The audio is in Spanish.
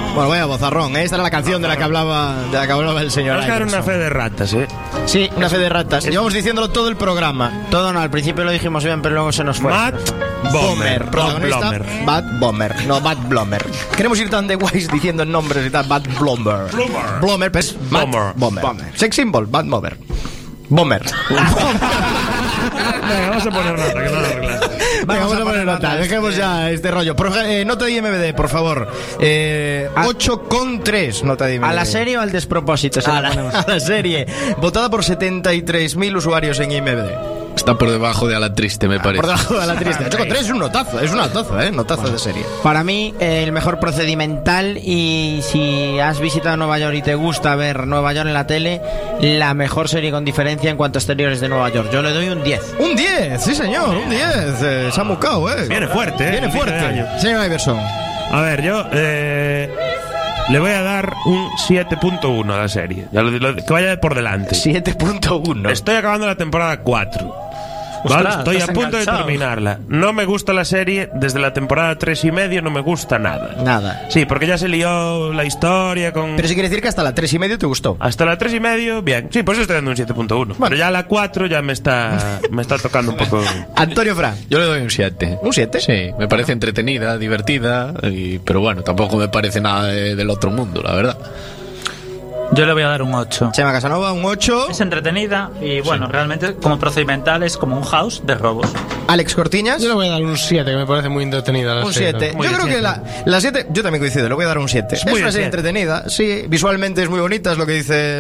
Bueno, vaya bozarrón, ¿eh? Esta era la canción de la que hablaba el señor. Vamos a dar una fe de ratas, ¿eh? Sí, una fe de ratas. Llevamos diciéndolo todo el programa. Todo no, al principio lo dijimos bien, pero luego se nos fue. Matt Bomer. Protagonista, Bad Bomber. No, Bad Blommer. Queremos ir tan de guays diciendo nombres y tal. Bad Blomber. Blommer, pues Matt Bomber. Sex symbol, Bad Bomber. Bomber. Venga, vamos a poner nota, que no lo arreglas. Vamos a poner nota. Dejemos ya este rollo. Nota de IMDb, por favor. 8,3 nota de IMDb. ¿A la serie o al despropósito? A la serie. Votada por 73.000 usuarios en IMDb. Está por debajo de A la Triste, me parece. Por debajo de A la Triste. 8,3 es un notazo. Es una notaza, notazo de serie. Para mí, el mejor procedimental. Y si has visitado Nueva York y te gusta ver Nueva York en la tele, la mejor serie con diferencia en cuanto a exteriores de Nueva York. Yo le doy un 10. Un 10, sí señor, un 10. Se ha mucado, Viene fuerte, Viene fuerte. Señor Iverson. A ver, yo le voy a dar un 7.1 a la serie. Que vaya por delante. 7.1. Estoy acabando la temporada 4. ¿Vale? Estoy a punto de terminarla. No me gusta la serie. Desde la temporada 3,5 no me gusta nada. Nada. Sí, porque ya se lió la historia con... Pero sí quiere decir que hasta la 3,5 te gustó. Hasta la 3,5, bien. Sí, por eso estoy dando un 7.1. Bueno. Pero ya la 4 ya me está tocando un poco. Antonio Fran. Yo le doy un 7. ¿Un 7? Sí, me parece entretenida, divertida, pero bueno, tampoco me parece nada del otro mundo, la verdad. Yo le voy a dar un 8. Chema Casanova, un 8. Es entretenida y bueno, realmente como procedimental es como un house de robos. Alex Cortiñas. Yo le voy a dar un 7, que me parece muy entretenida la serie. Un 7. Yo creo que la 7, yo también coincido, le voy a dar un 7. Es una serie entretenida, sí, visualmente es muy bonita, es lo que dice